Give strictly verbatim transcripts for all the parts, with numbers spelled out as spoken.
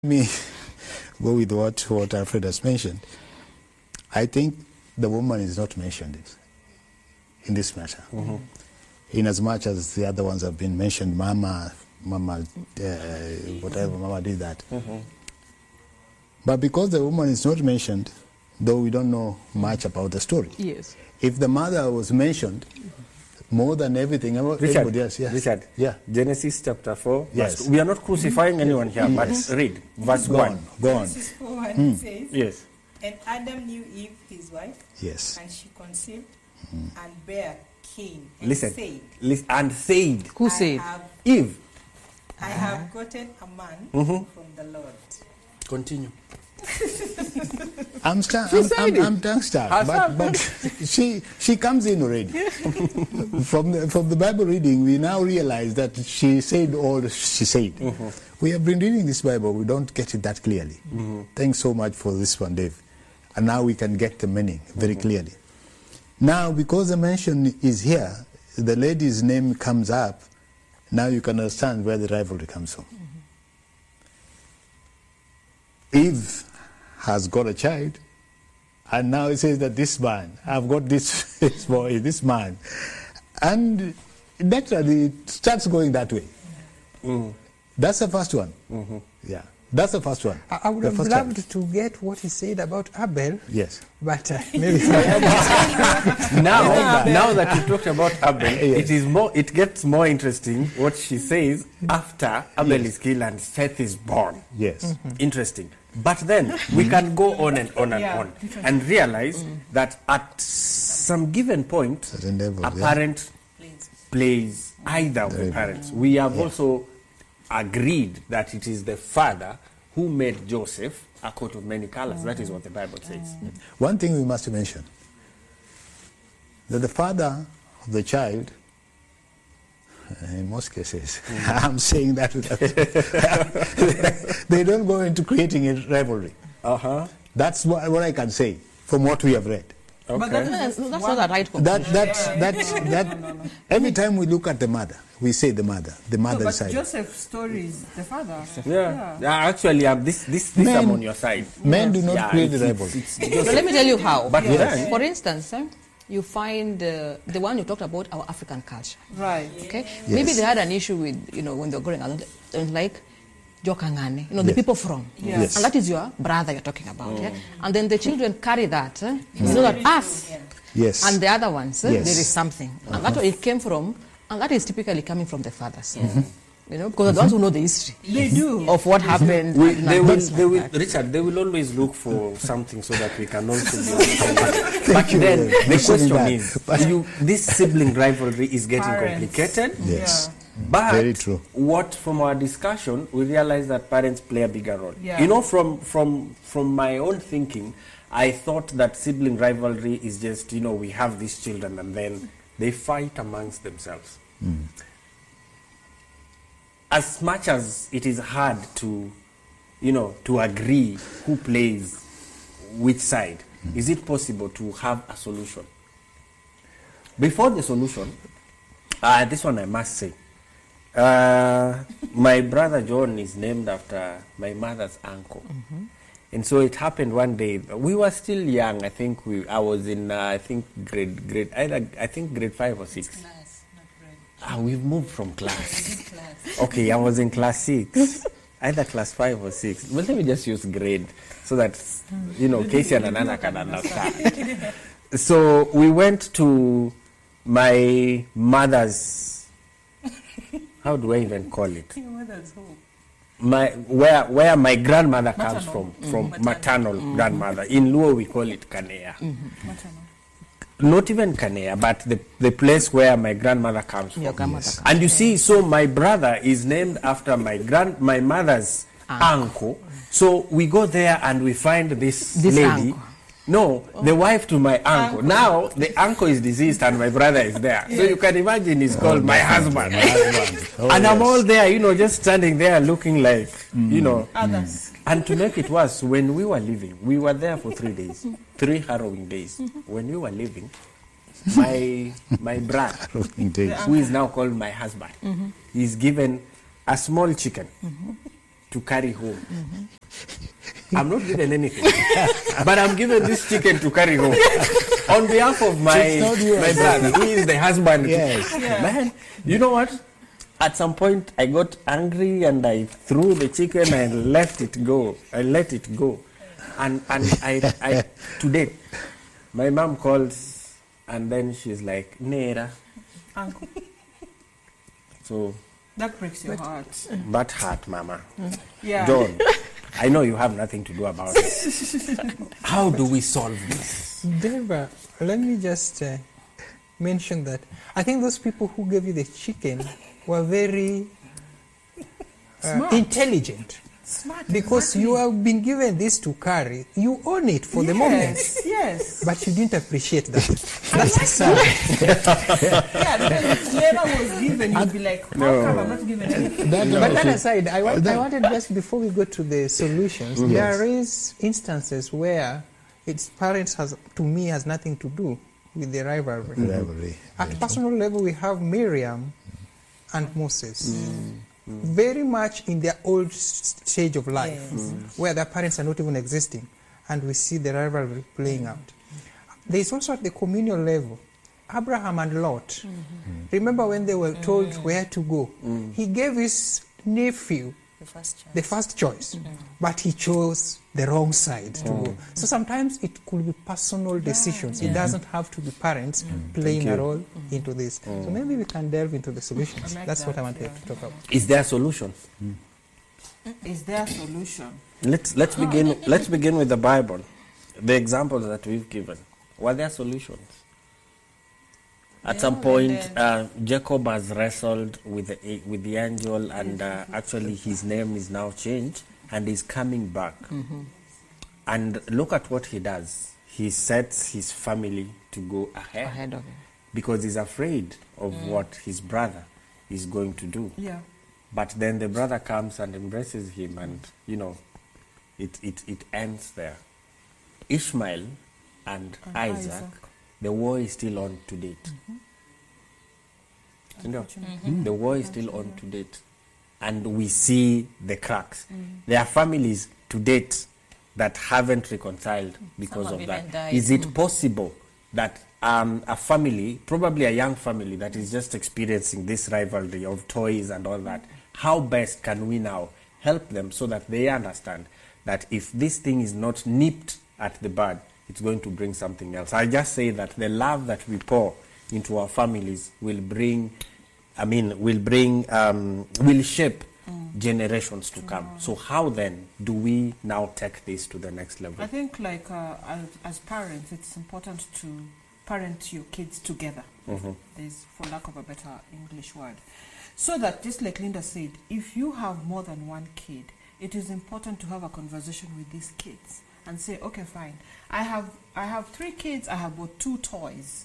me go with what, what Alfred has mentioned. I think the woman is not mentioned in this matter. Mm-hmm. In as much as the other ones have been mentioned, Mama, Mama, uh, whatever, Mama did that. Mm-hmm. But because the woman is not mentioned, though we don't know much about the story. Yes. If the mother was mentioned, more than everything, Richard, else, yes. Richard, yeah. Genesis chapter four. Yes. Verse, we are not crucifying anyone here, yes. but read verse go one. On, go on. Genesis four one mm. says, yes. And Adam knew Eve, his wife, yes. and she conceived mm. and bare Cain, and listen, said, listen, and said, who I said? Have, Eve. I have gotten a man mm-hmm. from the Lord. Continue. I'm sta- I'm, I'm, I'm tongue stuck, but, but she she comes in already. from the from the Bible reading, we now realize that she said all she said. Mm-hmm. We have been reading this Bible, we don't get it that clearly. Mm-hmm. Thanks so much for this one, Dave. And now we can get the meaning very mm-hmm. clearly. Now, because the mention is here, the lady's name comes up. Now you can understand where the rivalry comes from. Mm-hmm. Eve has got a child, and now it says that this man, I've got this, this boy, this man. And naturally, it starts going that way. Mm. That's the first one. Mm-hmm. Yeah, that's the first one. I, I would the have loved child. to get what he said about Abel. Yes. But uh, maybe now, now that you talked about Abel, yes. it is more. It gets more interesting what she says after Abel yes. is killed and Seth is born. Yes. Mm-hmm. Interesting. But then we can go on and on and yeah. on and realize mm. that at some given point, level, a yeah. parent Please. plays either of the parents. We have yeah. also agreed that it is the father who made Joseph a coat of many colors. Mm. That is what the Bible says. Mm. One thing we must mention, that the father of the child, in most cases, mm. I'm saying that they don't go into creating a rivalry. Uh-huh. That's what, what I can say from what we have read. Okay. But that, that's, that's not the right conclusion. That, that's, that's, that, no, no, no. Every time we look at the mother, we say the mother, the mother no, but side. Joseph's story is the father. Yeah, yeah. yeah actually, um, this, this, this men, I'm on your side. Men yes. do not yeah, create the rivalry. But let me tell you how. But yes. For instance, eh, you find uh, the one you talked about, our African culture. Right. Okay. Yes. Maybe they had an issue with, you know, when they were growing up, like Jokangane, you know, yes. the people from. Yes. Yes. And that is your brother you're talking about. Mm. Yeah? And then the children carry that. Eh? Mm. You know that us yes. and the other ones, eh, yes. there is something. Uh-huh. And that's where it came from. And that is typically coming from the fathers. Mm-hmm. You know, because mm-hmm. the ones who know the history they do. of what happened. We, they will, they will, Richard, they will always look for something so that we can also be But then the question is, you, this sibling rivalry is getting parents. complicated. Yes. Yeah. But very true. What from our discussion, we realize that parents play a bigger role. Yeah. You know, from, from, from my own thinking, I thought that sibling rivalry is just, you know, we have these children and then they fight amongst themselves. Mm. As much as it is hard to, you know, to agree who plays which side, mm. is it possible to have a solution? Before the solution, uh, this one I must say, uh, my brother John is named after my mother's uncle. Mm-hmm. And so it happened one day. We were still young. I think we. I was in. Uh, I think grade grade. Either I think grade five or six. Class, not grade. Ah, we've moved from class. class. Okay, I was in class six. Either class five or six. Well, let me just use grade so that you know Casey and Anana can understand. So we went to my mother's. How do I even call it? Your mother's home. My where where my grandmother maternal. comes from, from mm-hmm. maternal mm-hmm. grandmother. In Luo we call it Kanea. Mm-hmm. Not even Kanea, but the, the place where my grandmother comes from. Your grandmother yes. comes and you see, so my brother is named after my grand my mother's uncle. uncle. So we go there and we find this, this lady. Uncle. No, oh. the wife to my uncle. uncle. Now the uncle is deceased and my brother is there. Yes. So you can imagine he's called oh, my husband. husband. Oh, and yes. I'm all there, you know, just standing there looking like, mm. you know. Others. And to make it worse, when we were leaving, we were there for three days, three harrowing days. When we were leaving, my my brother, who is now called my husband, mm-hmm. is given a small chicken. Mm-hmm. to carry home. Mm-hmm. I'm not given anything, but I'm given this chicken to carry home on behalf of my my brother, who is the husband. Yes. Yeah. Man, you know what? At some point, I got angry and I threw the chicken and let it go. I let it go, and and I, I today, my mom calls and then she's like, Nera. Uncle. So That breaks your heart. that hurt, Mama. Yeah. John, I know you have nothing to do about it. How do we solve this? Deva, let me just uh, mention that I think those people who gave you the chicken were very uh, Smart. intelligent. Smart. Because exactly. you have been given this to carry, you own it for the moment. Yes, yes. But you didn't appreciate that. That's a sign. Yeah, because if labor was given, you'd be like, how No. come I'm not given anything? That But that also- aside, I, want, I that- wanted just before we go to the solutions, Mm-hmm. there is instances where its parents has, to me, has nothing to do with the rivalry. Rivalry. At personal level, we have Miriam and Moses. Mm. Very much in their old s- stage of life, Yes. where their parents are not even existing, and we see the rivalry playing out. There is also at the communal level, Abraham and Lot. Remember when they were told where to go? He gave his nephew The first child. the first choice, but he chose the wrong side to go. So sometimes it could be personal decisions. It doesn't have to be parents playing a role into this. So maybe we can delve into the solutions. I like That's what I that, wanted yeah. to talk about. Is there a solution? Is there a solution? Let's let's begin let's begin with the Bible. The examples that we've given. Were there solutions? At Yeah, some and point, then- uh, Jacob has wrestled with the with the angel, and uh, actually his name is now changed, and he's coming back. And look at what he does. He sets his family to go ahead, Ahead of him. because he's afraid of what his brother is going to do. Yeah. But then the brother comes and embraces him, and you know, it it, it ends there. Ishmael and, And Isaac, Isaac. the war is still on to date. You know, Unfortunately. the war is still on to date, and we see the cracks. There are families to date that haven't reconciled because Some of have that. even died. Is it possible that um, a family, probably a young family that is just experiencing this rivalry of toys and all that, how best can we now help them so that they understand that if this thing is not nipped at the bud, it's going to bring something else? I just say that the love that we pour into our families will bring, I mean, will bring, um, will shape generations to come. So how then do we now take this to the next level? I think, like, uh, as, as parents, it's important to parent your kids together. There's, for lack of a better English word. So that, just like Linda said, if you have more than one kid, it is important to have a conversation with these kids and say, okay, fine, I have, I have three kids, I have bought two toys.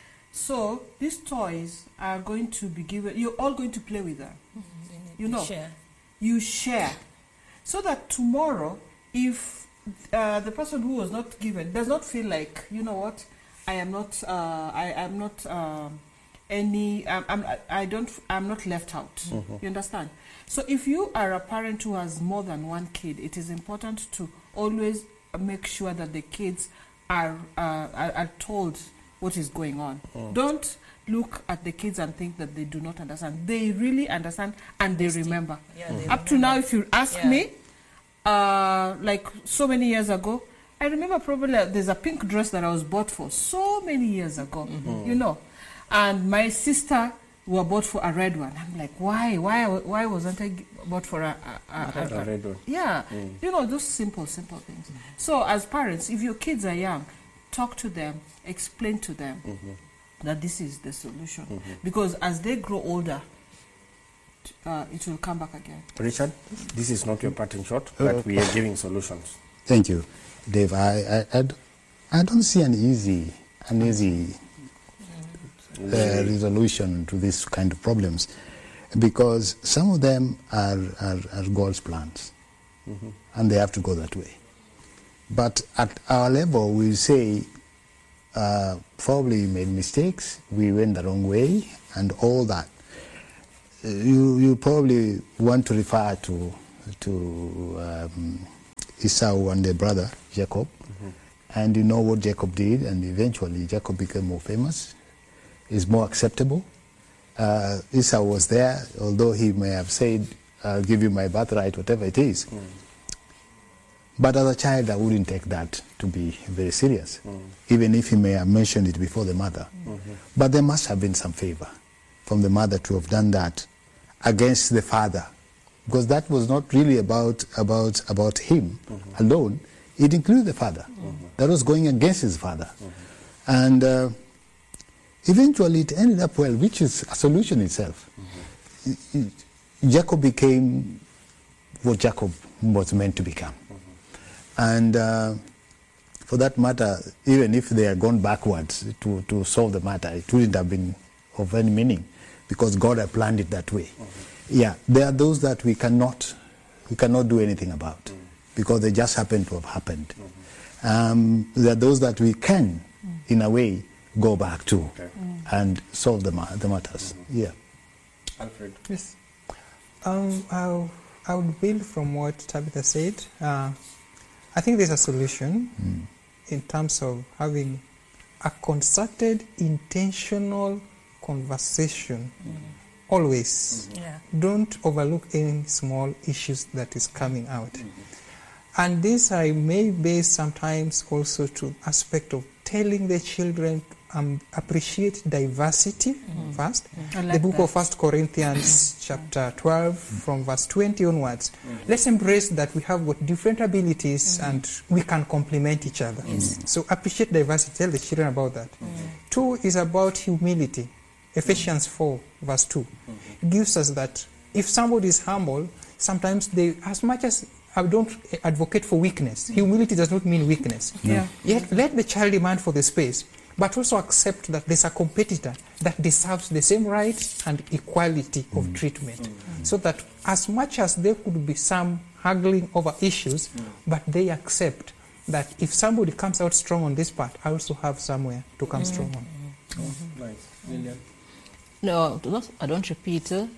So these toys are going to be given, you're all going to play with them. You know, Share. you share, so that tomorrow, if uh, the person who was not given does not feel like, you know what, I am not, uh, I am not um, any, I'm, I'm, I don't, I'm not left out. You understand? So if you are a parent who has more than one kid, it is important to always make sure that the kids are uh, are, are told what is going on. Don't look at the kids and think that they do not understand. They really understand and they remember. Yeah, they Up to now, if you ask Yeah. me, uh, like so many years ago, I remember probably uh, there's a pink dress that I was bought for so many years ago, you know, and my sister were bought for a red one. I'm like, why, why, why wasn't I g- bought for a, a, a, A red one. Yeah, you know, those simple, simple things. So as parents, if your kids are young, talk to them, explain to them that this is the solution. Because as they grow older, t- uh, it will come back again. Richard, this is not your parting shot, but we are giving solutions. Thank you, Dave. I, I, I, d- I don't see an easy, an easy uh, resolution to this kind of problems, because some of them are, are, are God's plans, and they have to go that way. But at our level, we say, uh, probably we made mistakes, we went the wrong way, and all that. Uh, You, you probably want to refer to to um, Esau and their brother Jacob, mm-hmm. and you know what Jacob did, and eventually Jacob became more famous, is more acceptable. Uh, Esau was there, although he may have said, "I'll give you my birthright," whatever it is. Mm. But as a child, I wouldn't take that to be very serious, mm. even if he may have mentioned it before the mother. Mm-hmm. But there must have been some favor from the mother to have done that against the father, because that was not really about about about him mm-hmm. alone. It included the father. Mm-hmm. That was going against his father, mm-hmm. and uh, eventually it ended up well, which is a solution itself. Mm-hmm. Jacob became what Jacob was meant to become. And uh, for that matter, even if they had gone backwards to, to solve the matter, it wouldn't have been of any meaning, because God had planned it that way. Mm-hmm. Yeah, there are those that we cannot, we cannot do anything about, mm-hmm. because they just happen to have happened. Mm-hmm. um, there are those that we can, mm-hmm. in a way, go back to okay. mm-hmm. and solve the, ma the matters. Mm-hmm. Yeah. Alfred? Yes. Um, I'll, I would build from what Tabitha said. Uh, I think there's a solution mm. in terms of having a concerted, intentional conversation. Mm. Always. Mm-hmm. Yeah. Don't overlook any small issues that is coming out. Mm-hmm. And this I may base sometimes also to aspect of telling the children um, appreciate diversity mm-hmm. first. Mm-hmm. Like the book that. of First Corinthians chapter twelve mm-hmm. from verse twenty onwards. Mm-hmm. Let's embrace that we have got different abilities mm-hmm. and we can complement each other. Mm-hmm. So appreciate diversity, tell the children about that. Mm-hmm. Two is about humility. Ephesians four verse two. Mm-hmm. It gives us that if somebody is humble, sometimes they, as much as I don't advocate for weakness, humility does not mean weakness. Yeah. Yet let the child demand for the space, but also accept that there's a competitor that deserves the same rights and equality mm. of treatment. Mm. So that as much as there could be some haggling over issues, mm. but they accept that if somebody comes out strong on this part, I also have somewhere to come mm. strong on. Mm. Mm-hmm. Nice. Lilian? No, I don't repeat. Uh,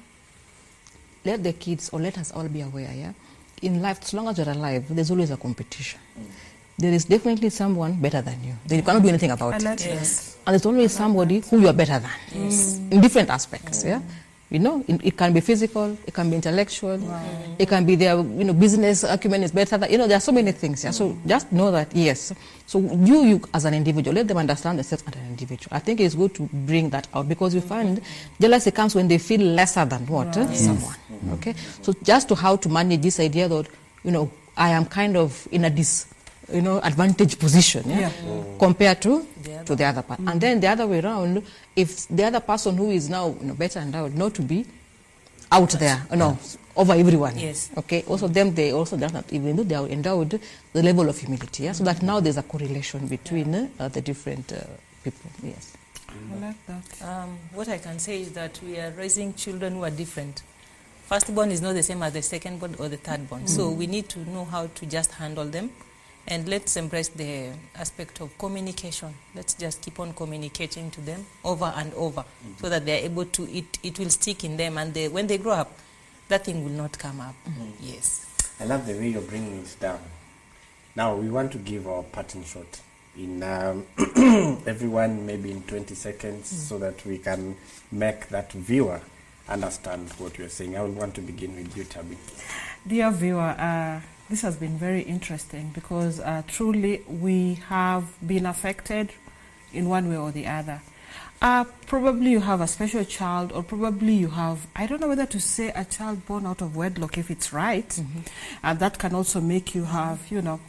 let the kids, or let us all be aware, yeah? In life, as long as you're alive, there's always a competition. Mm. There is definitely someone better than you. You cannot do anything about it. Yes. And there's always somebody who you are better than. Yes. In different aspects, mm. yeah? You know, it, it can be physical, it can be intellectual, wow. it can be their, you know, business acumen is better than, you know, there are so many things, yeah? Mm. So just know that, yes. So you, you as an individual, let them understand themselves as an individual. I think it's good to bring that out, because you find jealousy comes when they feel lesser than what? Right. Uh, someone, mm. okay? So just to how to manage this idea that, you know, I am kind of in a dis... you know, advantage position, yeah, yeah. Mm. compared to the to the other part. Mm. And then the other way around, if the other person who is now, you know, better endowed, not to be out there, you know, yeah. over everyone. Yes. Okay. Also, them they also does not, even though they are endowed, the level of humility. Yeah. So that now there's a correlation between yeah. uh, the different uh, people. Yes. I like that. Um, what I can say is that we are raising children who are different. Firstborn is not the same as the secondborn or the thirdborn. Mm. So we need to know how to just handle them. And let's embrace the aspect of communication. Let's just keep on communicating to them over and over, mm-hmm. so that they're able to, it, it will stick in them. And they, when they grow up, that thing will not come up. Mm-hmm. Yes. I love the way you're bringing it down. Now, we want to give our parting shot. In um, everyone, maybe in twenty seconds, mm-hmm. so that we can make that viewer understand what you're saying. I would want to begin with you, Tabby. Dear viewer, uh, this has been very interesting, because uh, truly we have been affected in one way or the other. Uh, probably you have a special child, or probably you have, I don't know whether to say a child born out of wedlock, if it's right. Mm-hmm. And that can also make you have, you know.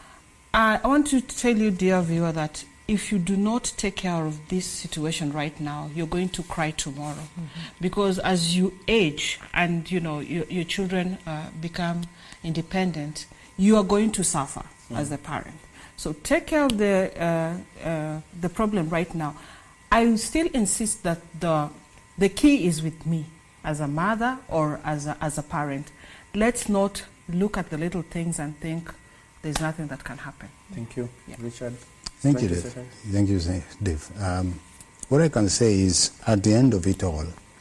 Uh, I want to tell you, dear viewer, that if you do not take care of this situation right now, you're going to cry tomorrow. Mm-hmm. Because as you age and, you know, your, your children uh, become independent, you are going to suffer mm. as a parent. So take care of the uh, uh, the problem right now. I still insist that the the key is with me as a mother or as a, as a parent. Let's not look at the little things and think there's nothing that can happen. Thank you, yeah. Richard. Thank you, Dave. Seconds. Thank you, Dave. Um, what I can say is, at the end of it all,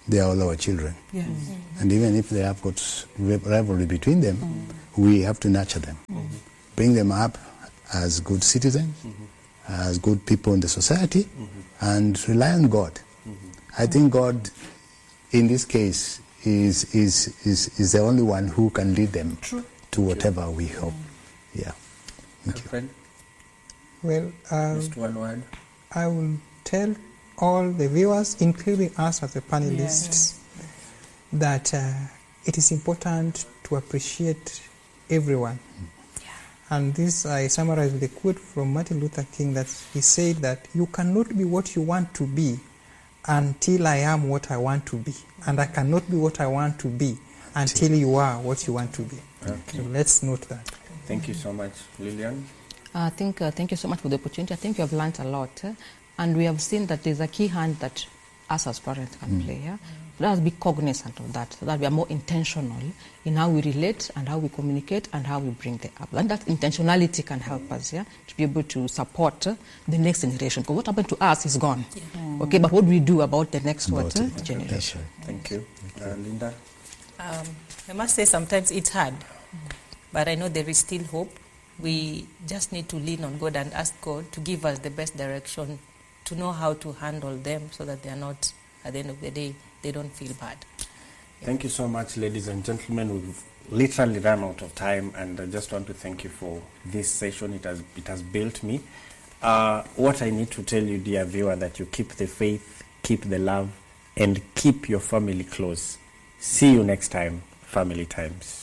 they are all our children. Yes. And even if they have got rivalry between them, mm-hmm. we have to nurture them, mm-hmm. bring them up as good citizens, mm-hmm. as good people in the society, mm-hmm. and rely on God. Mm-hmm. I think God, in this case, is is is, is the only one who can lead them True. to whatever True. we hope. Mm-hmm. Yeah. Thank you. Friend? Well, um, just one word. I will tell all the viewers, including us as the panelists, yeah. that uh, it is important to appreciate everyone. Yeah. And this I summarize with a quote from Martin Luther King that he said that you cannot be what you want to be until I am what I want to be. And I cannot be what I want to be until you are what you want to be. Okay. So let's note that. Thank you so much. Lillian? I think, uh, thank you so much for the opportunity. I think you have learned a lot. Uh, and we have seen that there's a key hand that us as parents can mm. play. Yeah? So let us be cognizant of that, so that we are more intentional in how we relate and how we communicate and how we bring them up. And that intentionality can help us, yeah, to be able to support uh, the next generation. Because what happened to us is gone. Yeah. Mm. Okay, but what do we do about the next about what, uh, generation? Thank you. Uh, Linda? Um, I must say sometimes it's hard, but I know there is still hope. We just need to lean on God and ask God to give us the best direction to know how to handle them so that they are not, at the end of the day, they don't feel bad. Yeah. Thank you so much, ladies and gentlemen. We've literally run out of time, and I just want to thank you for this session. It has, it has built me. Uh, what I need to tell you, dear viewer, that you keep the faith, keep the love, and keep your family close. See you next time, Family Times.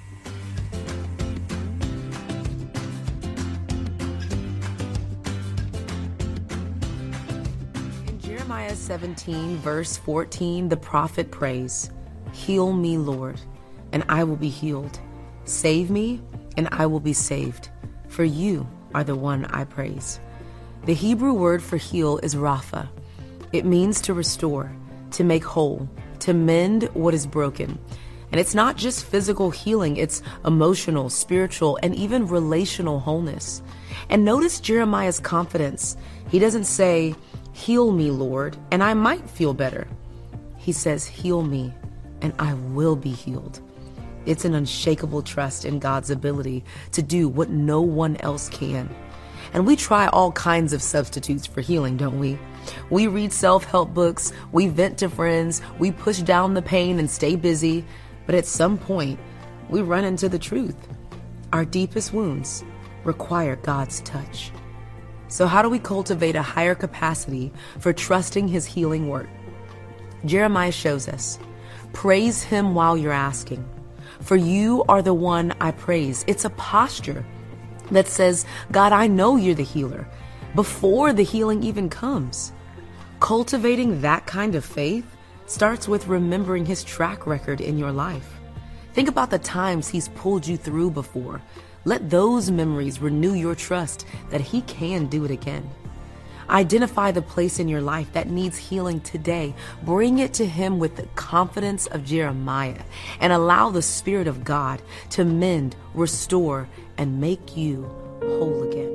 Jeremiah seventeen, verse fourteen, the prophet prays, "Heal me, Lord, and I will be healed. Save me, and I will be saved. For you are the one I praise." The Hebrew word for heal is rapha. It means to restore, to make whole, to mend what is broken. And it's not just physical healing, it's emotional, spiritual, and even relational wholeness. And notice Jeremiah's confidence. He doesn't say, "Heal me, Lord, and I might feel better." He says, "Heal me, and I will be healed." It's an unshakable trust in God's ability to do what no one else can. And we try all kinds of substitutes for healing, don't we? We read self-help books, we vent to friends, we push down the pain and stay busy. But at some point, we run into the truth. Our deepest wounds require God's touch. So how do we cultivate a higher capacity for trusting his healing work? Jeremiah shows us. Praise him while you're asking. For you are the one I praise. It's a posture that says, God, I know you're the healer, before the healing even comes. Cultivating that kind of faith starts with remembering his track record in your life. Think about the times he's pulled you through before. Let those memories renew your trust that he can do it again. Identify the place in your life that needs healing today. Bring it to him with the confidence of Jeremiah and allow the Spirit of God to mend, restore, and make you whole again.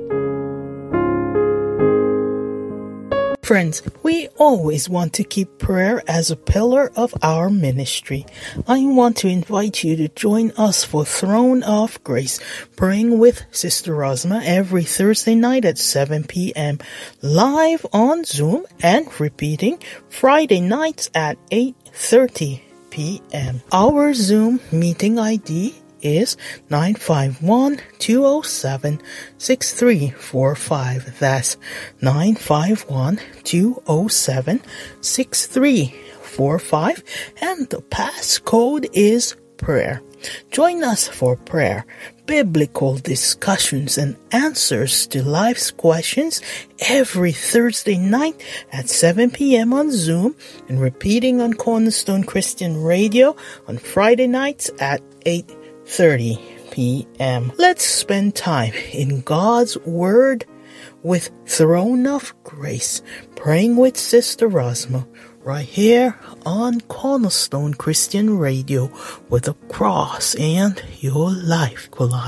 Friends, we always want to keep prayer as a pillar of our ministry. I want to invite you to join us for Throne of Grace, praying with Sister Rosma every Thursday night at seven p.m. live on Zoom and repeating Friday nights at eight thirty p.m. Our Zoom meeting I D is nine five one, two oh seven, six three four five. That's nine five one, two oh seven, six three four five. And the passcode is prayer. Join us for prayer, biblical discussions, and answers to life's questions every Thursday night at seven p.m. on Zoom and repeating on Cornerstone Christian Radio on Friday nights at eight thirty p.m. Let's spend time in God's Word with Throne of Grace, praying with Sister Rosma, right here on Cornerstone Christian Radio, where the cross and your life collide.